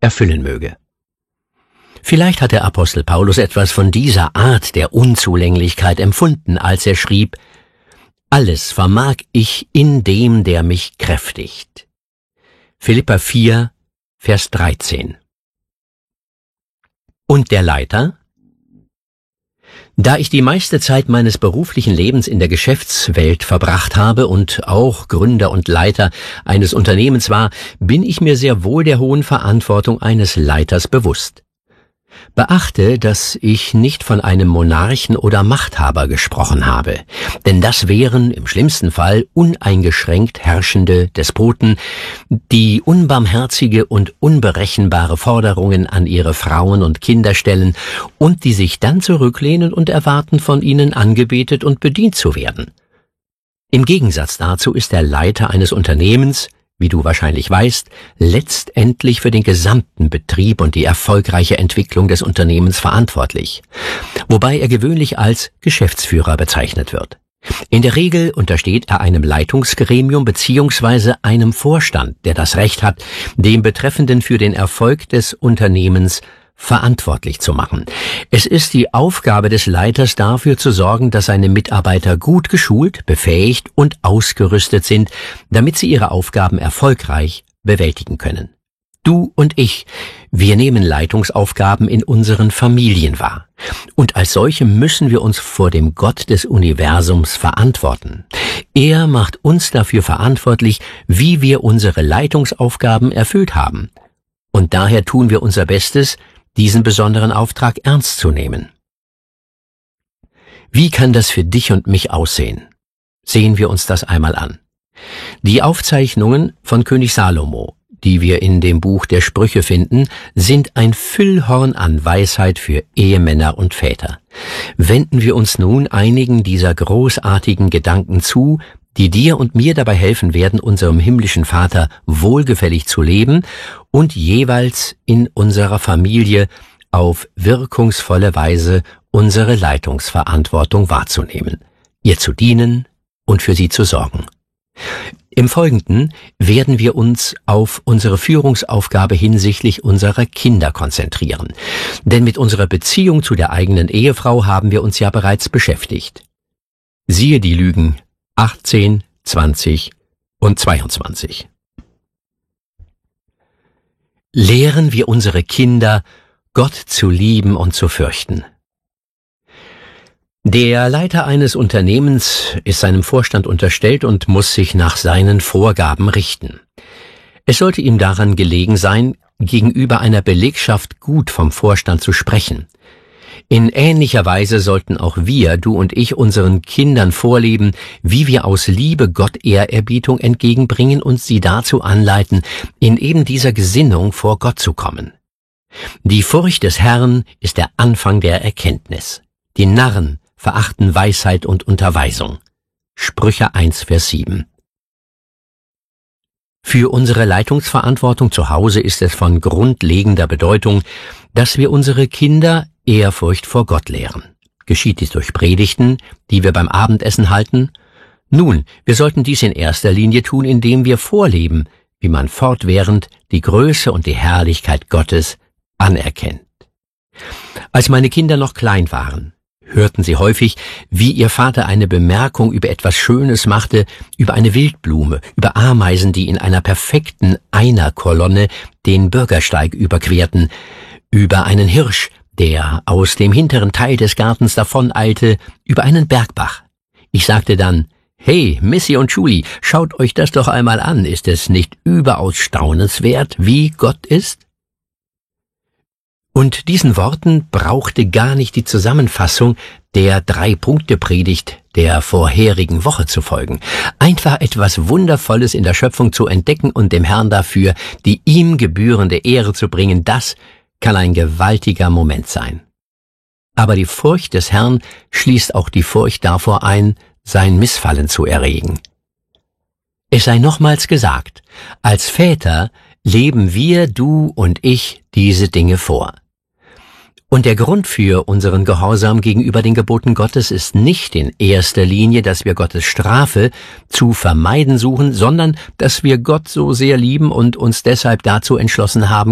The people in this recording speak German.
erfüllen möge. Vielleicht hat der Apostel Paulus etwas von dieser Art der Unzulänglichkeit empfunden, als er schrieb: Alles vermag ich in dem, der mich kräftigt. Philipper 4, Vers 13. Und der Leiter? Da ich die meiste Zeit meines beruflichen Lebens in der Geschäftswelt verbracht habe und auch Gründer und Leiter eines Unternehmens war, bin ich mir sehr wohl der hohen Verantwortung eines Leiters bewusst. Beachte, dass ich nicht von einem Monarchen oder Machthaber gesprochen habe, denn das wären im schlimmsten Fall uneingeschränkt herrschende Despoten, die unbarmherzige und unberechenbare Forderungen an ihre Frauen und Kinder stellen und die sich dann zurücklehnen und erwarten, von ihnen angebetet und bedient zu werden. Im Gegensatz dazu ist der Leiter eines Unternehmens, wie du wahrscheinlich weißt, letztendlich für den gesamten Betrieb und die erfolgreiche Entwicklung des Unternehmens verantwortlich, wobei er gewöhnlich als Geschäftsführer bezeichnet wird. In der Regel untersteht er einem Leitungsgremium bzw. einem Vorstand, der das Recht hat, dem Betreffenden für den Erfolg des Unternehmens verantwortlich zu machen. Es ist die Aufgabe des Leiters, dafür zu sorgen, dass seine Mitarbeiter gut geschult, befähigt und ausgerüstet sind, damit sie ihre Aufgaben erfolgreich bewältigen können. Du und ich, wir nehmen Leitungsaufgaben in unseren Familien wahr. Und als solche müssen wir uns vor dem Gott des Universums verantworten. Er macht uns dafür verantwortlich, wie wir unsere Leitungsaufgaben erfüllt haben. Und daher tun wir unser Bestes, diesen besonderen Auftrag ernst zu nehmen. Wie kann das für dich und mich aussehen? Sehen wir uns das einmal an. Die Aufzeichnungen von König Salomo, die wir in dem Buch der Sprüche finden, sind ein Füllhorn an Weisheit für Ehemänner und Väter. Wenden wir uns nun einigen dieser großartigen Gedanken zu, die dir und mir dabei helfen werden, unserem himmlischen Vater wohlgefällig zu leben und jeweils in unserer Familie auf wirkungsvolle Weise unsere Leitungsverantwortung wahrzunehmen, ihr zu dienen und für sie zu sorgen. Im Folgenden werden wir uns auf unsere Führungsaufgabe hinsichtlich unserer Kinder konzentrieren, denn mit unserer Beziehung zu der eigenen Ehefrau haben wir uns ja bereits beschäftigt. Siehe die Lügen 18, 20 und 22. Lehren wir unsere Kinder, Gott zu lieben und zu fürchten. Der Leiter eines Unternehmens ist seinem Vorstand unterstellt und muss sich nach seinen Vorgaben richten. Es sollte ihm daran gelegen sein, gegenüber einer Belegschaft gut vom Vorstand zu sprechen. In ähnlicher Weise sollten auch wir, du und ich, unseren Kindern vorleben, wie wir aus Liebe Gott Ehrerbietung entgegenbringen und sie dazu anleiten, in eben dieser Gesinnung vor Gott zu kommen. Die Furcht des Herrn ist der Anfang der Erkenntnis. Die Narren verachten Weisheit und Unterweisung. Sprüche 1, Vers 7. Für unsere Leitungsverantwortung zu Hause ist es von grundlegender Bedeutung, dass wir unsere Kinder Ehrfurcht vor Gott lehren. Geschieht dies durch Predigten, die wir beim Abendessen halten? Nun, wir sollten dies in erster Linie tun, indem wir vorleben, wie man fortwährend die Größe und die Herrlichkeit Gottes anerkennt. Als meine Kinder noch klein waren, hörten sie häufig, wie ihr Vater eine Bemerkung über etwas Schönes machte, über eine Wildblume, über Ameisen, die in einer perfekten Einerkolonne den Bürgersteig überquerten, über einen Hirsch, der aus dem hinteren Teil des Gartens davoneilte, über einen Bergbach. Ich sagte dann: Hey, Missy und Julie, schaut euch das doch einmal an. Ist es nicht überaus staunenswert, wie Gott ist? Und diesen Worten brauchte gar nicht die Zusammenfassung der 3-Punkte-Predigt der vorherigen Woche zu folgen. Einfach etwas Wundervolles in der Schöpfung zu entdecken und dem Herrn dafür die ihm gebührende Ehre zu bringen, das kann ein gewaltiger Moment sein. Aber die Furcht des Herrn schließt auch die Furcht davor ein, sein Missfallen zu erregen. Es sei nochmals gesagt, als Väter leben wir, du und ich, diese Dinge vor. Und der Grund für unseren Gehorsam gegenüber den Geboten Gottes ist nicht in erster Linie, dass wir Gottes Strafe zu vermeiden suchen, sondern dass wir Gott so sehr lieben und uns deshalb dazu entschlossen haben,